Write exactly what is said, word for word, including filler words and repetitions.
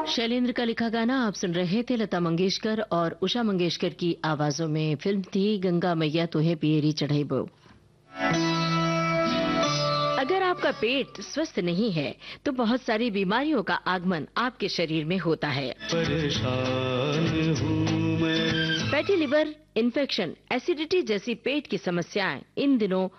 शैलेंद्र का लिखा गाना आप सुन रहे थे। लता मंगेशकर और उषा मंगेशकर की आवाजों में फिल्म थी गंगा मैया तोहे पियरी चढ़ाइबो। अगर आपका पेट स्वस्थ नहीं है तो बहुत सारी बीमारियों का आगमन आपके शरीर में होता है। परेशान हूँ मैं। फैटी लिवर, इन्फेक्शन, एसिडिटी जैसी पेट की समस्याएं इन दिनों